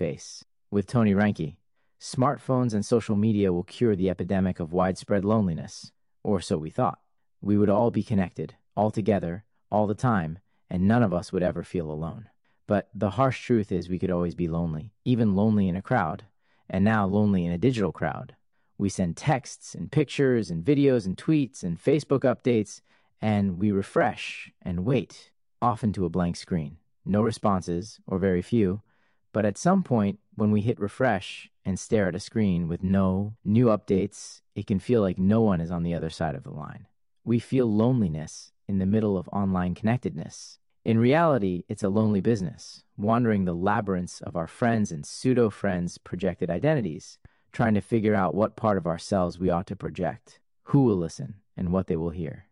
face. With Tony Reinke, smartphones and social media will cure the epidemic of widespread loneliness, or so we thought. We would all be connected, all together, all the time, and none of us would ever feel alone. But the harsh truth is we could always be lonely, even lonely in a crowd, and now lonely in a digital crowd. We send texts and pictures and videos and tweets and Facebook updates, and we refresh and wait, often to a blank screen. No responses, or very few, but at some point, when we hit refresh and stare at a screen with no new updates, it can feel like no one is on the other side of the line. We feel loneliness in the middle of online connectedness. In reality, it's a lonely business, wandering the labyrinths of our friends' and pseudo-friends' projected identities, trying to figure out what part of ourselves we ought to project, who will listen, and what they will hear.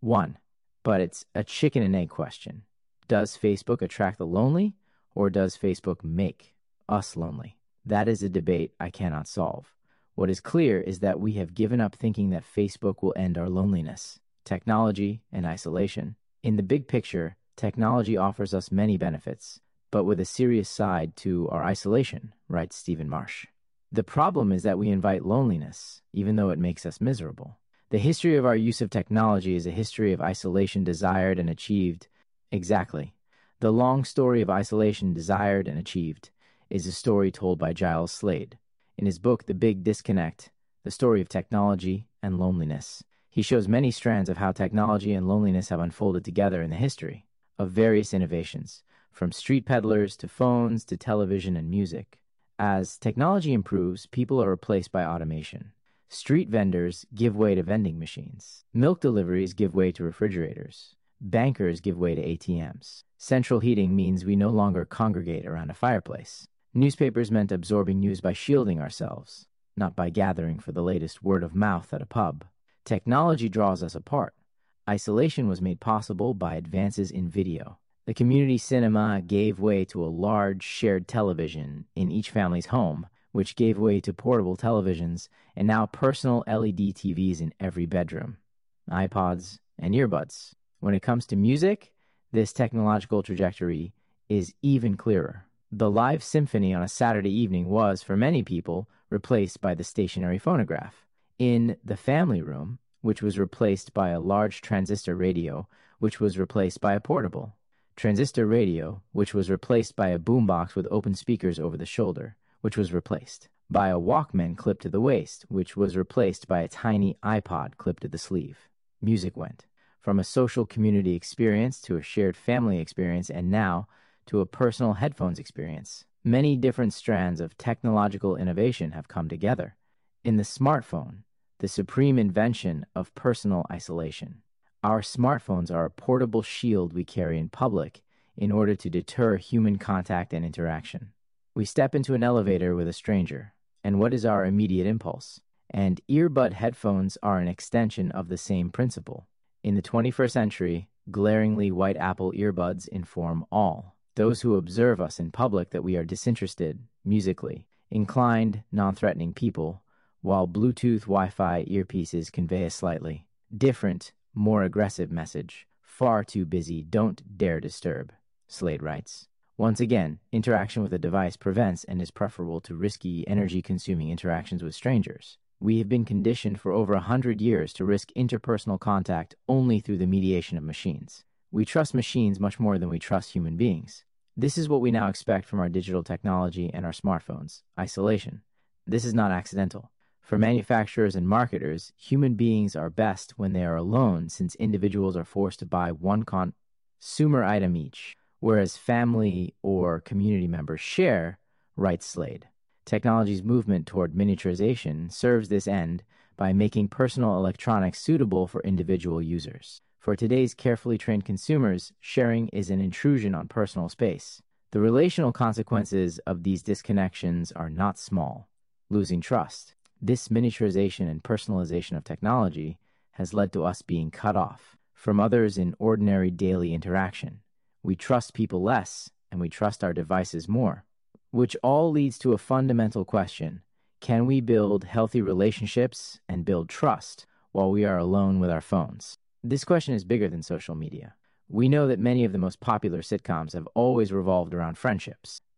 But it's a chicken and egg question. Does Facebook attract the lonely, or does Facebook make us lonely? That is a debate I cannot solve. What is clear is that we have given up thinking that Facebook will end our loneliness, technology, and isolation. In the big picture, technology offers us many benefits, but with a serious side to our isolation, writes Stephen Marsh. The problem is that we invite loneliness, even though it makes us miserable. The history of our use of technology is a history of isolation desired and achieved. Exactly. The long story of isolation desired and achieved is a story told by Giles Slade. In his book, The Big Disconnect, The Story of Technology and Loneliness, he shows many strands of how technology and loneliness have unfolded together in the history of various innovations, from street peddlers to phones to television and music. As technology improves, people are replaced by automation. Street vendors give way to vending machines. Milk deliveries give way to refrigerators. Bankers give way to ATMs. Central heating means we no longer congregate around a fireplace. Newspapers meant absorbing news by shielding ourselves, not by gathering for the latest word of mouth at a pub. Technology draws us apart. Isolation was made possible by advances in video. The community cinema gave way to a large shared television in each family's home, which gave way to portable televisions and now personal LED TVs in every bedroom, iPods, and earbuds. When it comes to music, this technological trajectory is even clearer. The live symphony on a Saturday evening was, for many people, replaced by the stationary phonograph. In the family room, which was replaced by a large transistor radio, which was replaced by a portable transistor radio, which was replaced by a boombox with open speakers over the shoulder, which was replaced by a Walkman clipped to the waist, which was replaced by a tiny iPod clipped to the sleeve. Music went from a social community experience to a shared family experience, and now to a personal headphones experience. Many different strands of technological innovation have come together. In the smartphone, the supreme invention of personal isolation. Our smartphones are a portable shield we carry in public in order to deter human contact and interaction. We step into an elevator with a stranger, and what is our immediate impulse? And earbud headphones are an extension of the same principle. In the 21st century, glaringly white Apple earbuds inform all. Those who observe us in public that we are disinterested, musically, inclined, non-threatening people, while Bluetooth Wi-Fi earpieces convey a slightly different, more aggressive message. Far too busy, don't dare disturb, Slade writes. Once again, interaction with a device prevents and is preferable to risky, energy-consuming interactions with strangers. We have been conditioned for over 100 years to risk interpersonal contact only through the mediation of machines. We trust machines much more than we trust human beings. This is what we now expect from our digital technology and our smartphones: isolation. This is not accidental. For manufacturers and marketers, human beings are best when they are alone, since individuals are forced to buy one consumer item each, whereas family or community members share, writes Slade. Technology's movement toward miniaturization serves this end by making personal electronics suitable for individual users. For today's carefully trained consumers, sharing is an intrusion on personal space. The relational consequences of these disconnections are not small. Losing trust. This miniaturization and personalization of technology has led to us being cut off from others in ordinary daily interaction. We trust people less, and we trust our devices more, which all leads to a fundamental question: can we build healthy relationships and build trust while we are alone with our phones? This question is bigger than social media. We know that many of the most popular sitcoms have always revolved around friendships.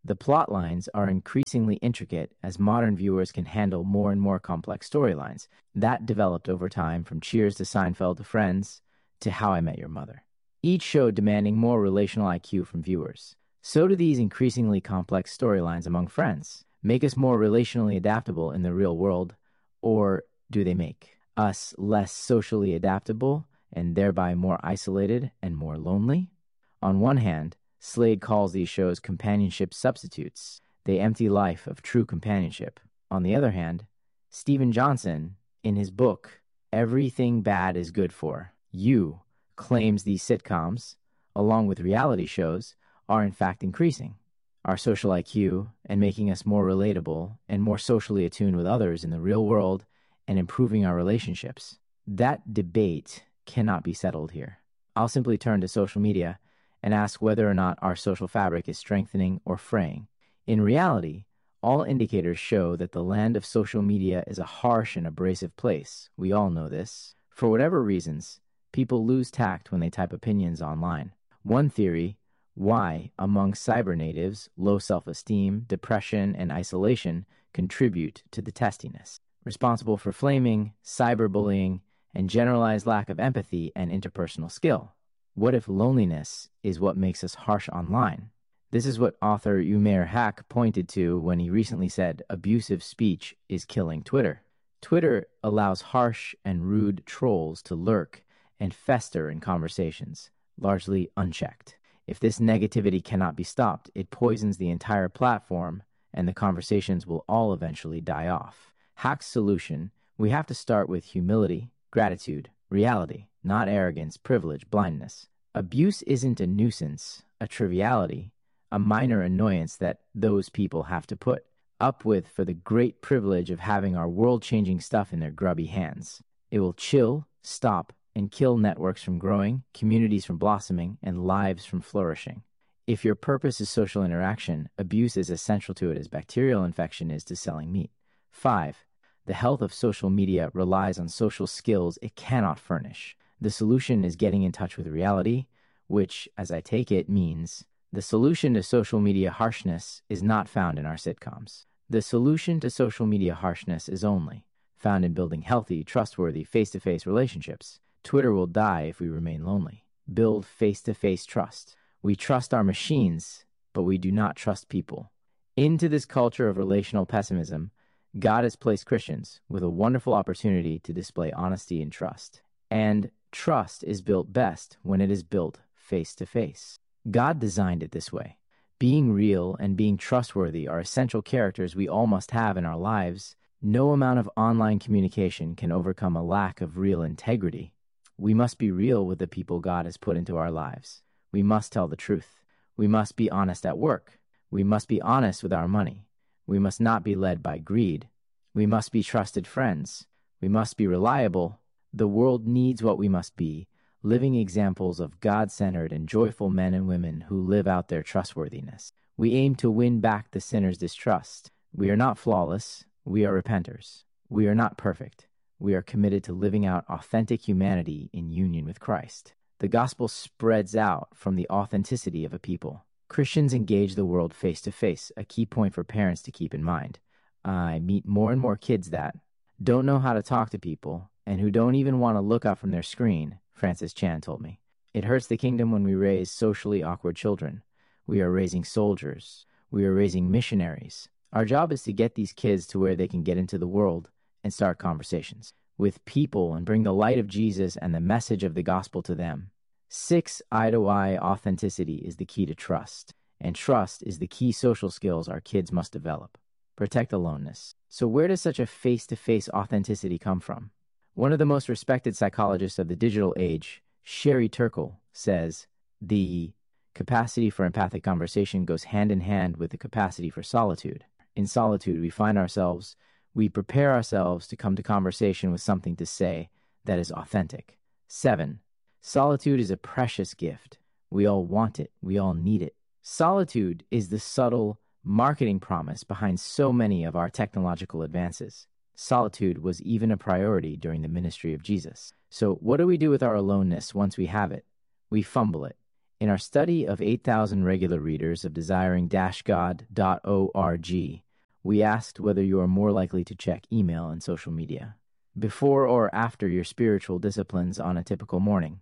The plot lines are increasingly intricate as modern viewers can handle more and more complex storylines. That developed over time from Cheers to Seinfeld to Friends to How I Met Your Mother. Each show demanding more relational IQ from viewers. So do these increasingly complex storylines among friends. Make us more relationally adaptable in the real world, or do they make us less socially adaptable and thereby more isolated and more lonely? On one hand, Slade calls these shows companionship substitutes. They empty life of true companionship. On the other hand, Steven Johnson, in his book, Everything Bad is Good For You, claims these sitcoms, along with reality shows, are in fact increasing our social IQ and making us more relatable and more socially attuned with others in the real world and improving our relationships. That debate cannot be settled here. I'll simply turn to social media and ask whether or not our social fabric is strengthening or fraying. In reality, all indicators show that the land of social media is a harsh and abrasive place. We all know this. For whatever reasons, people lose tact when they type opinions online. One theory: why, among cyber natives, low self-esteem, depression, and isolation contribute to the testiness, responsible for flaming, cyberbullying, and generalized lack of empathy and interpersonal skill. What if loneliness is what makes us harsh online? This is what author Umair Haque pointed to when he recently said abusive speech is killing Twitter. Twitter allows harsh and rude trolls to lurk and fester in conversations, largely unchecked. If this negativity cannot be stopped, it poisons the entire platform, and the conversations will all eventually die off. Hack's solution: we have to start with humility, gratitude, reality, not arrogance, privilege, blindness. Abuse isn't a nuisance, a triviality, a minor annoyance that those people have to put up with for the great privilege of having our world-changing stuff in their grubby hands. It will chill, stop, and kill networks from growing, communities from blossoming, and lives from flourishing. If your purpose is social interaction, abuse is essential to it as bacterial infection is to selling meat. 5. The health of social media relies on social skills it cannot furnish. The solution is getting in touch with reality, which, as I take it, means the solution to social media harshness is not found in our sitcoms. The solution to social media harshness is only found in building healthy, trustworthy, face-to-face relationships. Twitter will die if we remain lonely. Build face-to-face trust. We trust our machines, but we do not trust people. Into this culture of relational pessimism, God has placed Christians with a wonderful opportunity to display honesty and trust. And trust is built best when it is built face-to-face. God designed it this way. Being real and being trustworthy are essential characters we all must have in our lives. No amount of online communication can overcome a lack of real integrity. We must be real with the people God has put into our lives. We must tell the truth. We must be honest at work. We must be honest with our money. We must not be led by greed. We must be trusted friends. We must be reliable. The world needs what we must be, living examples of God-centered and joyful men and women who live out their trustworthiness. We aim to win back the sinner's distrust. We are not flawless. We are repenters. We are not perfect. We are committed to living out authentic humanity in union with Christ. The gospel spreads out from the authenticity of a people. Christians engage the world face-to-face, a key point for parents to keep in mind. I meet more and more kids that don't know how to talk to people and who don't even want to look up from their screen, Francis Chan told me. It hurts the kingdom when we raise socially awkward children. We are raising soldiers. We are raising missionaries. Our job is to get these kids to where they can get into the world and start conversations with people and bring the light of Jesus and the message of the gospel to them. 6. Eye-to-eye authenticity is the key to trust, and trust is the key social skills our kids must develop. Protect aloneness. So where does such a face-to-face authenticity come from? One of the most respected psychologists of the digital age, Sherry Turkle, says, the capacity for empathic conversation goes hand in hand with the capacity for solitude. In solitude, we prepare ourselves to come to conversation with something to say that is authentic. 7. Solitude is a precious gift. We all want it. We all need it. Solitude is the subtle marketing promise behind so many of our technological advances. Solitude was even a priority during the ministry of Jesus. So what do we do with our aloneness once we have it? We fumble it. In our study of 8,000 regular readers of desiring-god.org, we asked whether you are more likely to check email and social media before or after your spiritual disciplines on a typical morning.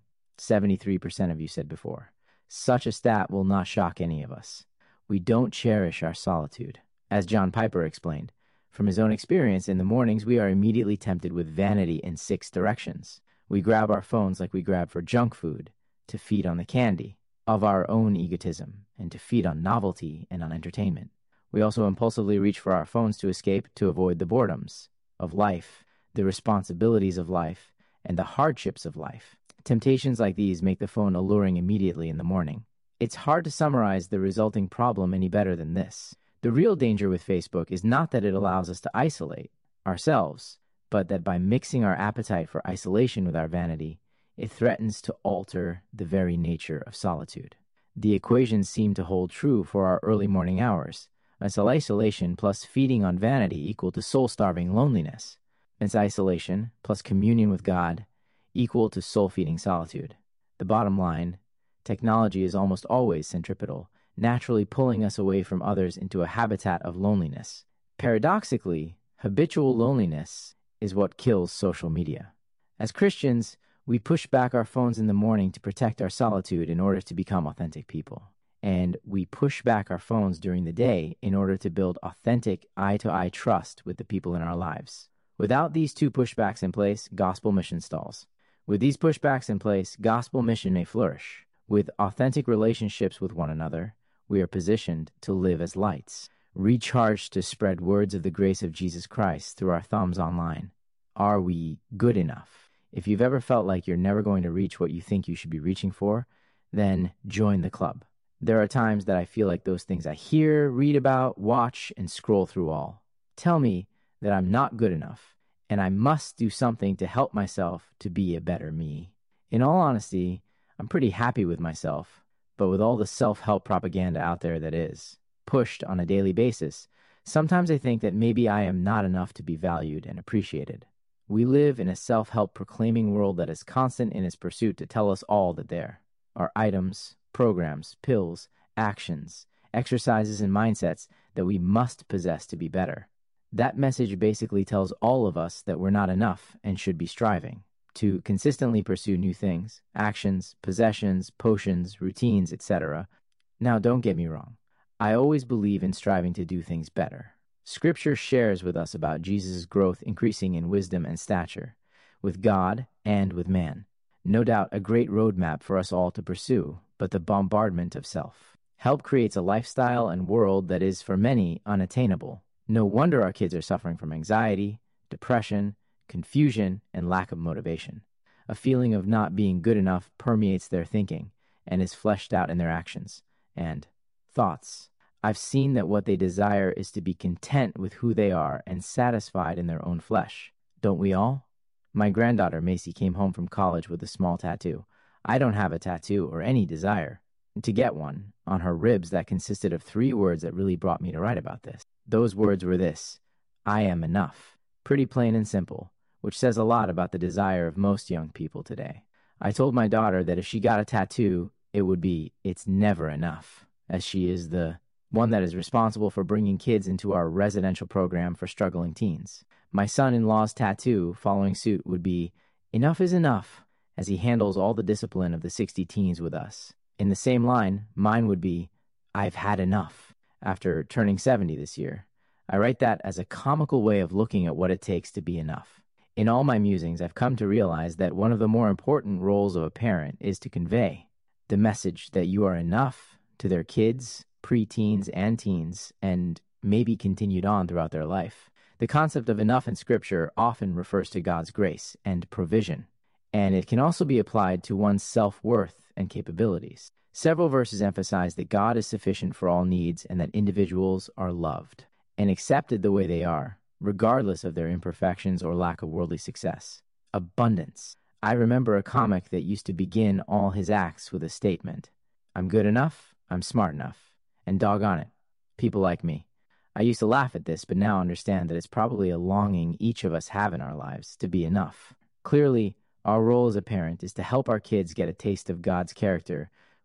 73% of you said before. Such a stat will not shock any of us. We don't cherish our solitude. As John Piper explained, from his own experience, in the mornings we are immediately tempted with vanity in 6 directions. We grab our phones like we grab for junk food, to feed on the candy of our own egotism, and to feed on novelty and on entertainment. We also impulsively reach for our phones to escape, to avoid the boredoms of life, the responsibilities of life, and the hardships of life. Temptations like these make the phone alluring immediately in the morning. It's hard to summarize the resulting problem any better than this. The real danger with Facebook is not that it allows us to isolate ourselves, but that by mixing our appetite for isolation with our vanity, it threatens to alter the very nature of solitude. The equations seem to hold true for our early morning hours. As isolation plus feeding on vanity equal to soul-starving loneliness. It's isolation plus communion with God equal to soul-feeding solitude. The bottom line, technology is almost always centripetal, naturally pulling us away from others into a habitat of loneliness. Paradoxically, habitual loneliness is what kills social media. As Christians, we push back our phones in the morning to protect our solitude in order to become authentic people. And we push back our phones during the day in order to build authentic eye-to-eye trust with the people in our lives. Without these 2 pushbacks in place, gospel mission stalls. With these pushbacks in place, gospel mission may flourish. With authentic relationships with one another, we are positioned to live as lights, recharged to spread words of the grace of Jesus Christ through our thumbs online. Are we good enough? If you've ever felt like you're never going to reach what you think you should be reaching for, then join the club. There are times that I feel like those things I hear, read about, watch, and scroll through all tell me that I'm not good enough, and I must do something to help myself to be a better me. In all honesty, I'm pretty happy with myself, but with all the self-help propaganda out there that is pushed on a daily basis, sometimes I think that maybe I am not enough to be valued and appreciated. We live in a self-help proclaiming world that is constant in its pursuit to tell us all that there are items, programs, pills, actions, exercises, and mindsets that we must possess to be better. That message basically tells all of us that we're not enough and should be striving to consistently pursue new things, actions, possessions, potions, routines, etc. Now, don't get me wrong. I always believe in striving to do things better. Scripture shares with us about Jesus' growth increasing in wisdom and stature, with God and with man. No doubt a great roadmap for us all to pursue, but the bombardment of self. Help creates a lifestyle and world that is, for many, unattainable. No wonder our kids are suffering from anxiety, depression, confusion, and lack of motivation. A feeling of not being good enough permeates their thinking and is fleshed out in their actions and thoughts. I've seen that what they desire is to be content with who they are and satisfied in their own flesh. Don't we all? My granddaughter, Macy, came home from college with a small tattoo. I don't have a tattoo or any desire to get one on her ribs that consisted of 3 words that really brought me to write about this. Those words were this: I am enough. Pretty plain and simple, which says a lot about the desire of most young people today. I told my daughter that if she got a tattoo, it would be, it's never enough, as she is the one that is responsible for bringing kids into our residential program for struggling teens. My son-in-law's tattoo, following suit, would be, enough is enough, as he handles all the discipline of the 60 teens with us. In the same line, mine would be, I've had enough, after turning 70 this year. I write that as a comical way of looking at what it takes to be enough. In all my musings, I've come to realize that one of the more important roles of a parent is to convey the message that you are enough to their kids, pre-teens, and teens, and maybe continued on throughout their life. The concept of enough in Scripture often refers to God's grace and provision, and it can also be applied to one's self-worth and capabilities. Several verses emphasize that God is sufficient for all needs and that individuals are loved and accepted the way they are, regardless of their imperfections or lack of worldly success. Abundance. I remember a comic that used to begin all his acts with a statement: I'm good enough, I'm smart enough, and doggone it, people like me. I used to laugh at this, but now understand that it's probably a longing each of us have in our lives to be enough. Clearly, our role as a parent is to help our kids get a taste of God's character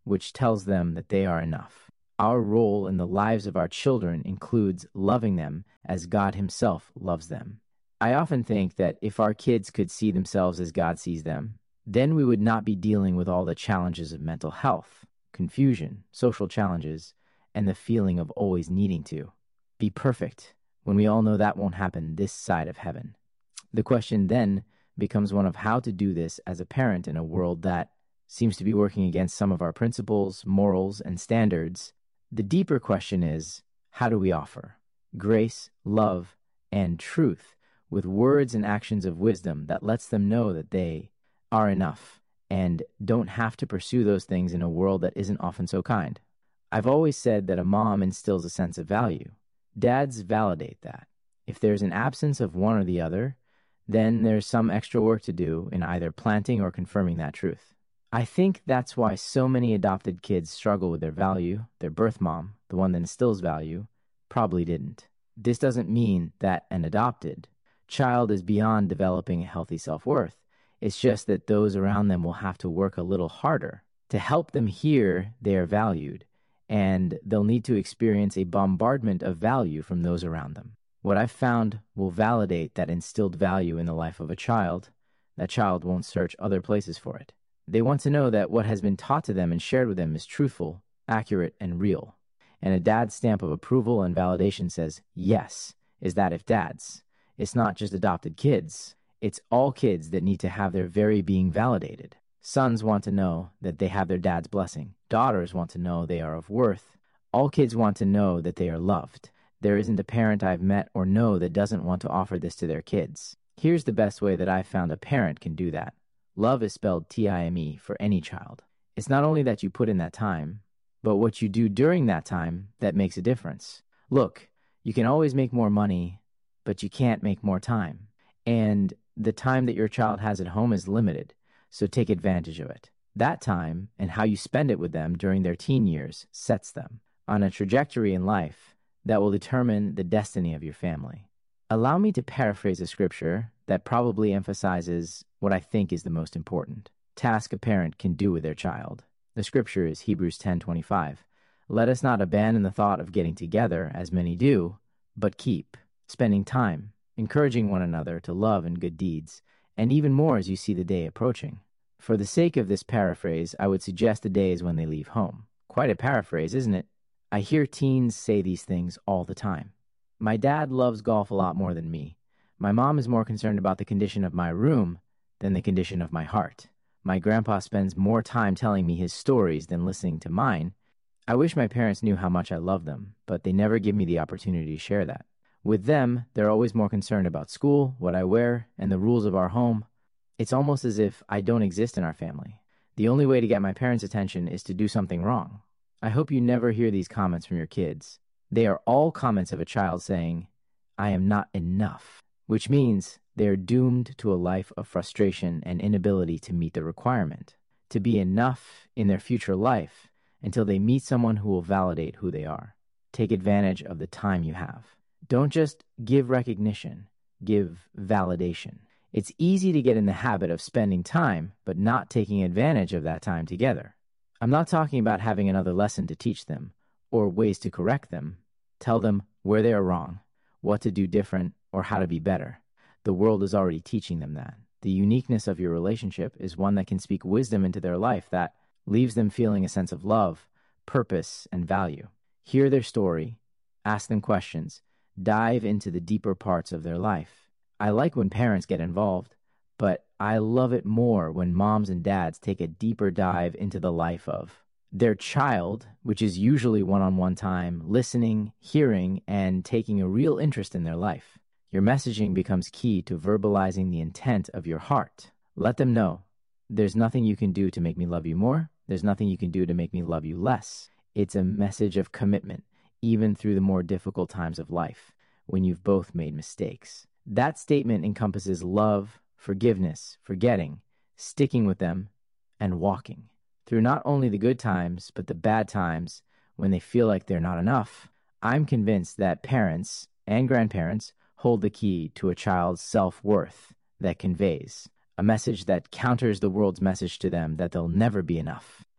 which tells them that they are enough. Our role in the lives of our children includes loving them as God Himself loves them. I often think that if our kids could see themselves as God sees them, then we would not be dealing with all the challenges of mental health, confusion, social challenges, and the feeling of always needing to be perfect when we all know that won't happen this side of heaven. The question then becomes one of how to do this as a parent in a world that seems to be working against some of our principles, morals, and standards. The deeper question is, how do we offer grace, love, and truth with words and actions of wisdom that lets them know that they are enough and don't have to pursue those things in a world that isn't often so kind? I've always said that a mom instills a sense of value. Dads validate that. If there's an absence of one or the other, then there's some extra work to do in either planting or confirming that truth. I think that's why so many adopted kids struggle with their value. Their birth mom, the one that instills value, probably didn't. This doesn't mean that an adopted child is beyond developing a healthy self-worth. It's just that those around them will have to work a little harder to help them hear they are valued, and they'll need to experience a bombardment of value from those around them. What I've found will validate that instilled value in the life of a child. That child won't search other places for it. They want to know that what has been taught to them and shared with them is truthful, accurate, and real. And a dad's stamp of approval and validation says, yes, is that if dads. It's not just adopted kids. It's all kids that need to have their very being validated. Sons want to know that they have their dad's blessing. Daughters want to know they are of worth. All kids want to know that they are loved. There isn't a parent I've met or know that doesn't want to offer this to their kids. Here's the best way that I've found a parent can do that. Love is spelled T-I-M-E for any child. It's not only that you put in that time, but what you do during that time that makes a difference. Look, you can always make more money, but you can't make more time. And the time that your child has at home is limited, so take advantage of it. That time and how you spend it with them during their teen years sets them on a trajectory in life that will determine the destiny of your family. Allow me to paraphrase a scripture that probably emphasizes what I think is the most important task a parent can do with their child. The scripture is Hebrews 10:25. Let us not abandon the thought of getting together, as many do, but keep spending time, encouraging one another to love and good deeds, and even more as you see the day approaching. For the sake of this paraphrase, I would suggest the days when they leave home. Quite a paraphrase, isn't it? I hear teens say these things all the time. My dad loves golf a lot more than me. My mom is more concerned about the condition of my room than the condition of my heart. My grandpa spends more time telling me his stories than listening to mine. I wish my parents knew how much I love them, but they never give me the opportunity to share that. With them, they're always more concerned about school, what I wear, and the rules of our home. It's almost as if I don't exist in our family. The only way to get my parents' attention is to do something wrong. I hope you never hear these comments from your kids. They are all comments of a child saying, I am not enough, which means they are doomed to a life of frustration and inability to meet the requirement, to be enough in their future life until they meet someone who will validate who they are. Take advantage of the time you have. Don't just give recognition, give validation. It's easy to get in the habit of spending time, but not taking advantage of that time together. I'm not talking about having another lesson to teach them or ways to correct them. Tell them where they are wrong, what to do different, or how to be better. The world is already teaching them that. The uniqueness of your relationship is one that can speak wisdom into their life that leaves them feeling a sense of love, purpose, and value. Hear their story, ask them questions, dive into the deeper parts of their life. I like when parents get involved, but I love it more when moms and dads take a deeper dive into the life of their child, which is usually one-on-one time, listening, hearing, and taking a real interest in their life. Your messaging becomes key to verbalizing the intent of your heart. Let them know, there's nothing you can do to make me love you more. There's nothing you can do to make me love you less. It's a message of commitment, even through the more difficult times of life, when you've both made mistakes. That statement encompasses love, forgiveness, forgetting, sticking with them, and walking through not only the good times, but the bad times when they feel like they're not enough. I'm convinced that parents and grandparents hold the key to a child's self-worth that conveys a message that counters the world's message to them that they'll never be enough.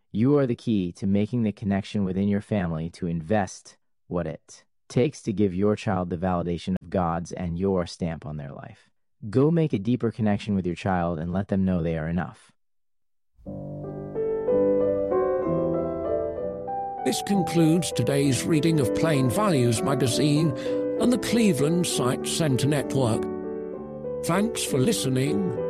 You are the key to making the connection within your family to invest what it takes to give your child the validation of God's and your stamp on their life. Go make a deeper connection with your child and let them know they are enough. This concludes today's reading of Plain Values magazine and the Cleveland Sight Center Network. Thanks for listening.